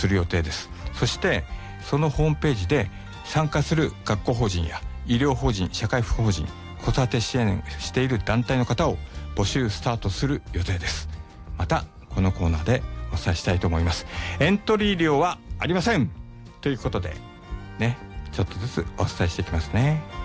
する予定です。そしてそのホームページで参加する学校法人や医療法人、社会福祉法人、子育て支援している団体の方を募集スタートする予定です。またこのコーナーでお伝えしたいと思います。エントリー料はありませんということでね、ちょっとずつお伝えしていきますね。